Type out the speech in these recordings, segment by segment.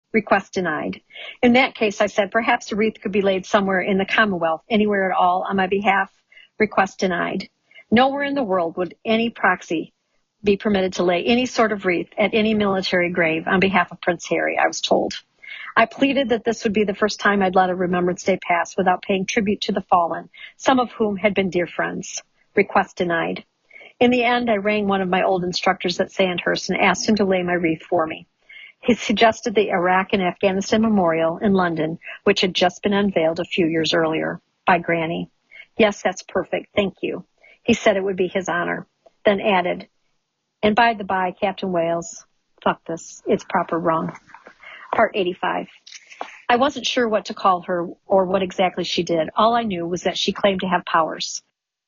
Request denied. In that case, I said, perhaps a wreath could be laid somewhere in the Commonwealth, anywhere at all, on my behalf. Request denied. Nowhere in the world would any proxy be permitted to lay any sort of wreath at any military grave on behalf of Prince Harry, I was told. I pleaded that this would be the first time I'd let a Remembrance Day pass without paying tribute to the fallen, some of whom had been dear friends. Request denied. In the end, I rang one of my old instructors at Sandhurst and asked him to lay my wreath for me. He suggested the Iraq and Afghanistan Memorial in London, which had just been unveiled a few years earlier by Granny. Yes, that's perfect. Thank you. He said it would be his honor, then added, and by the by, Captain Wales, fuck this. It's proper wrong. Part 85. I wasn't sure what to call her or what exactly she did. All I knew was that she claimed to have powers.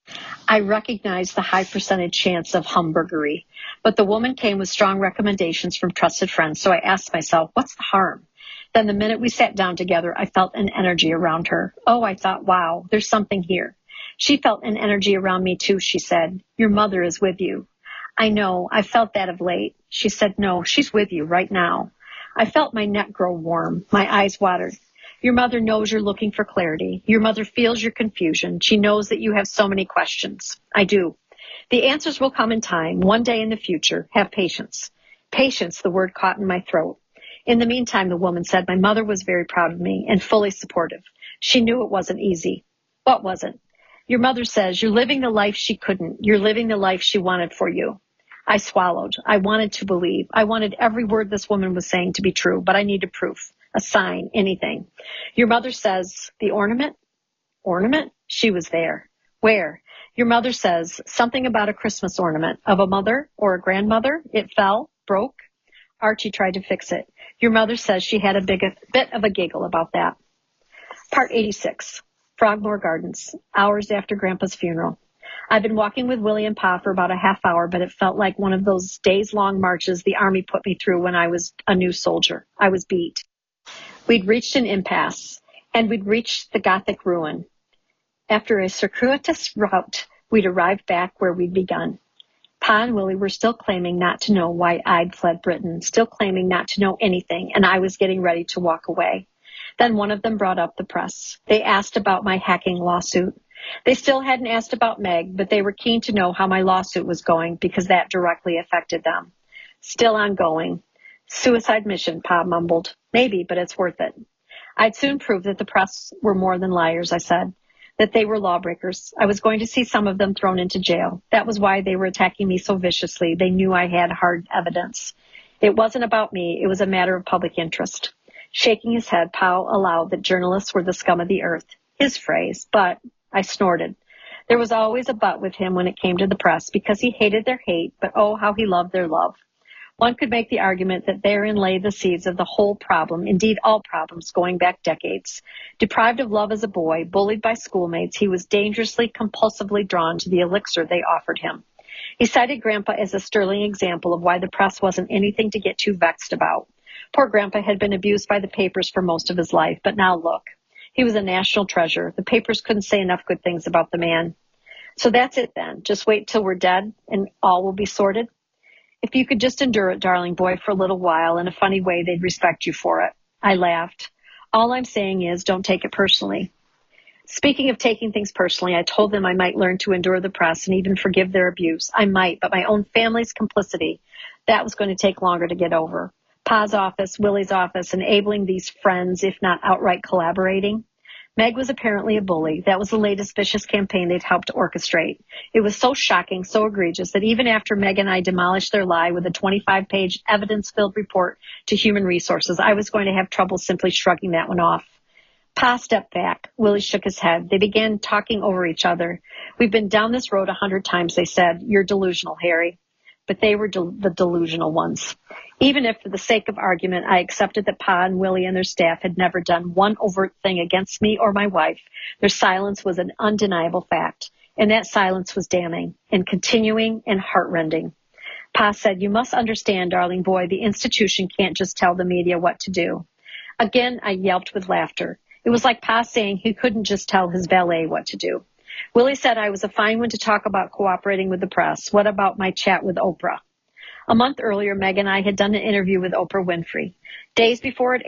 I recognized the high percentage chance of humburgery, but the woman came with strong recommendations from trusted friends, so I asked myself, what's the harm? Then the minute we sat down together, I felt an energy around her. Oh, I thought, wow, there's something here. She felt an energy around me too, she said. Your mother is with you. I know, I felt that of late. She said, no, she's with you right now. I felt my neck grow warm, my eyes watered. Your mother knows you're looking for clarity. Your mother feels your confusion. She knows that you have so many questions. I do. The answers will come in time, one day in the future. Have patience. Patience, the word caught in my throat. In the meantime, the woman said, my mother was very proud of me and fully supportive. She knew it wasn't easy. What wasn't? Your mother says, you're living the life she couldn't. You're living the life she wanted for you. I swallowed. I wanted to believe. I wanted every word this woman was saying to be true, but I needed proof. A sign, anything. Your mother says, the ornament? Ornament? She was there. Where? Your mother says, something about a Christmas ornament. Of a mother or a grandmother? It fell, broke. Archie tried to fix it. Your mother says she had a bit of a giggle about that. Part 86. Frogmore Gardens. Hours after Grandpa's funeral. I've been walking with Willie and Pa for about a half hour, but it felt like one of those days-long marches the Army put me through when I was a new soldier. I was beat. We'd reached an impasse, and we'd reached the Gothic ruin. After a circuitous route, we'd arrived back where we'd begun. Pa and Willie were still claiming not to know why I'd fled Britain, still claiming not to know anything, and I was getting ready to walk away. Then one of them brought up the press. They asked about my hacking lawsuit. They still hadn't asked about Meg, but they were keen to know how my lawsuit was going because that directly affected them. Still ongoing. Suicide mission, Pa mumbled. Maybe, but it's worth it. I'd soon prove that the press were more than liars, I said. That they were lawbreakers. I was going to see some of them thrown into jail. That was why they were attacking me so viciously. They knew I had hard evidence. It wasn't about me. It was a matter of public interest. Shaking his head, Pa allowed that journalists were the scum of the earth. His phrase, but I snorted. There was always a but with him when it came to the press because he hated their hate, but oh, how he loved their love. One could make the argument that therein lay the seeds of the whole problem, indeed all problems, going back decades. Deprived of love as a boy, bullied by schoolmates, he was dangerously, compulsively drawn to the elixir they offered him. He cited Grandpa as a sterling example of why the press wasn't anything to get too vexed about. Poor Grandpa had been abused by the papers for most of his life, but now look. He was a national treasure. The papers couldn't say enough good things about the man. So that's it then. Just wait till we're dead and all will be sorted. If you could just endure it, darling boy, for a little while, in a funny way, they'd respect you for it. I laughed. All I'm saying is don't take it personally. Speaking of taking things personally, I told them I might learn to endure the press and even forgive their abuse. I might, but my own family's complicity, that was going to take longer to get over. Pa's office, Willie's office, enabling these friends, if not outright collaborating. Meg was apparently a bully. That was the latest vicious campaign they'd helped orchestrate. It was so shocking, so egregious, that even after Meg and I demolished their lie with a 25-page evidence-filled report to Human Resources, I was going to have trouble simply shrugging that one off. Pa stepped back. Willie shook his head. They began talking over each other. We've been down this road 100 times, they said. You're delusional, Harry. But they were the delusional ones. Even if, for the sake of argument, I accepted that Pa and Willie and their staff had never done one overt thing against me or my wife, their silence was an undeniable fact, and that silence was damning and continuing and heartrending. Pa said, you must understand, darling boy, the institution can't just tell the media what to do. Again, I yelped with laughter. It was like Pa saying he couldn't just tell his valet what to do. Willie said I was a fine one to talk about cooperating with the press. What about my chat with Oprah? A month earlier, Meg and I had done an interview with Oprah Winfrey. Days before it